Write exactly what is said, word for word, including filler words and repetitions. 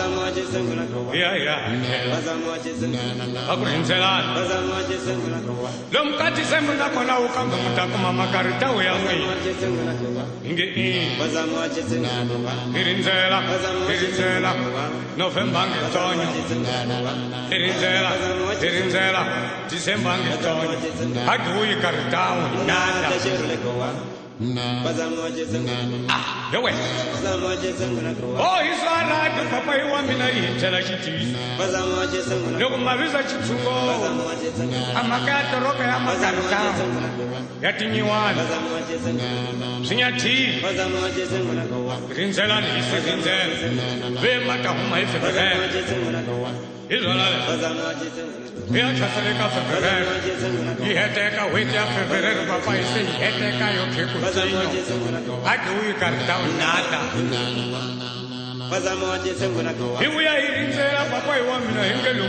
Yeah, yeah. Akurinzelana. Lomkati semuna kona ukanga mutakuma makarita uyangi. Inge i. Irinzela, irinzela. Novembange tonyo. Irinzela, irinzela. Decembange tonyo. Aduyi karitao nada. Ah, yo way. Oh, he's not the papa you want me to tell us it is. Look at my visa to go. I'm a cat to rock. I'm a cat. Getting you one. Sing a tea. Rinzelan is a rinzel. Very much of my favorite. He's all right. We are just a little favorite. He had take a wait after favorite. Papa is saying, he had take a yoke. I do you got down nada. Here we are in there, Papa, you want me to